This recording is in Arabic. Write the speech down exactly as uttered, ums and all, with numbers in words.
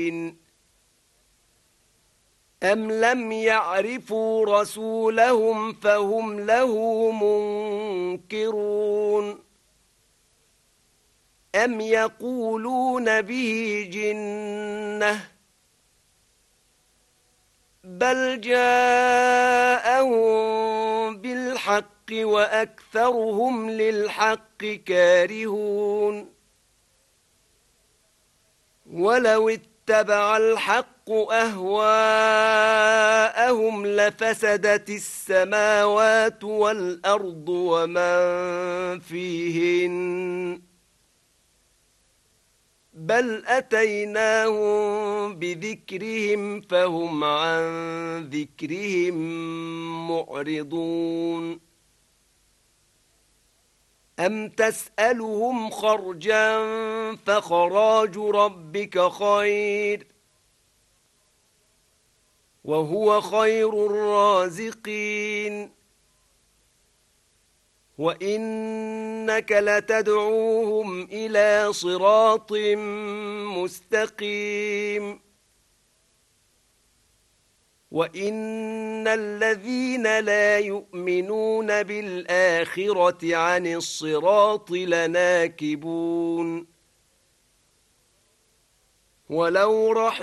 أم لم يعرفوا رسولهم فهم له منكرون أم يقولون به جنة بل جاءهم بالحق وأكثرهم للحق كارهون ولو اتبع الحق أهواءهم لفسدت السماوات والأرض ومن فيهن بل أتيناهم بذكرهم فهم عن ذكرهم معرضون أم تسألهم خرجا فخراج ربك خير وهو خير الرازقين وإنك لتدعوهم إلى صراط مستقيم وإن الذين لا يؤمنون بالآخرة عن الصراط لناكبون ولو رحموا